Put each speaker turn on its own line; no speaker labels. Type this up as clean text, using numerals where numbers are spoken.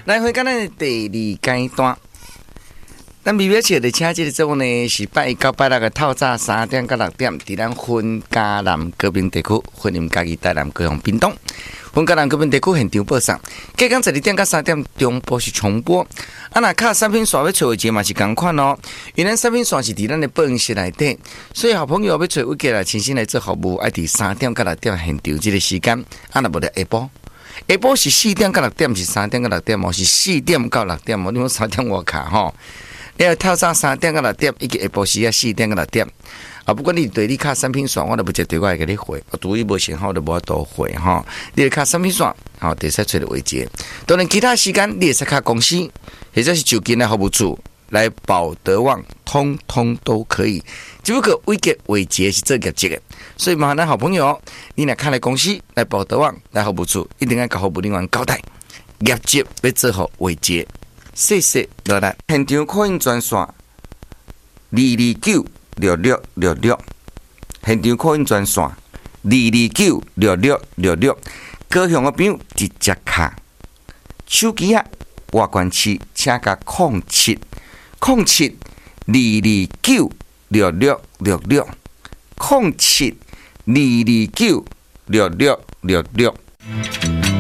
来回咱的第二阶段，咱微微笑的请这个节目呢是拜一到拜六的透早3点到6点，伫咱分嘉南高屏地区，欢迎家己台南高雄屏东。分嘉南高屏地区现场播送，隔天12点到3点中波是重播。若卡产品线要找位置嘛是同款哦，因咱产品线是伫咱的报营室内底，所以好朋友要找位置来亲身来做服务，爱伫3点到6点现场这个时间，若无就下晡。下晡是4點到6點，是3點到6點，是4點到6點，你講3點我卡吼。你要透早3點到6點，以及下晡時啊4點到6點。啊，不管你對你卡產品線，我都不接對我會給你回，我對伊無信號就無法度回吼。你卡產品線，吼，得使找到位置。當然其他時間你會使卡公司，或者是就近的服務處來保德旺，通通都可以。只不過位置位置是做業績的，所以麻煩咱好朋友，你若看來公司來保德旺來服務處，一定要甲服務人員交代，業績要做好位置。謝謝落來，現場可以專線2296666，現場可以專線2296666，高雄的朋友直接卡，手機啊外關器請甲07222966660722296666。